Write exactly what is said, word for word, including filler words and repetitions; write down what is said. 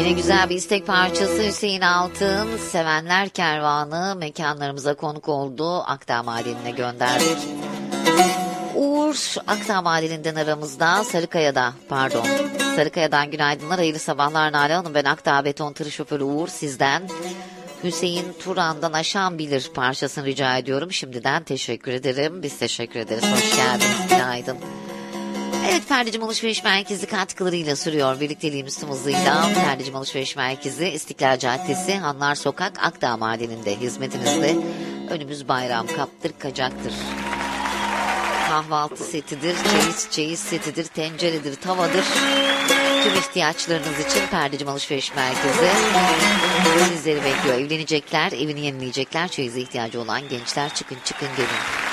Yine güzel bir istek parçası Hüseyin Altın. Sevenler Kervanı mekanlarımıza konuk oldu. Akdağ Madeni'ne gönderdik. Uğur Akdağ Madeni'nden aramızda. Sarıkaya'da pardon. Sarıkaya'dan günaydınlar. Hayırlı sabahlar Nale Hanım. Ben Akdağ Beton Tırı Şoförü Uğur sizden. Hüseyin Turan'dan Aşan Bilir parçasını rica ediyorum. Şimdiden teşekkür ederim. Biz teşekkür ederiz. Hoş geldiniz. Günaydın. Evet, Perdecim Alışveriş Merkezi katkılarıyla sürüyor birlikteliğimiz tüm hızıyla. Perdecim Alışveriş Merkezi İstiklal Caddesi Hanlar Sokak Akdağ Madeni'nde hizmetinizde. Önümüz bayram, kaptır kacaktır. Kahvaltı setidir, çeyiz, çeyiz setidir, tenceredir, tavadır. Tüm ihtiyaçlarınız için Perdecim Alışveriş Merkezi sizleri bekliyor. Evlenecekler, evini yenileyecekler, çeyize ihtiyacı olan gençler çıkın çıkın gelin.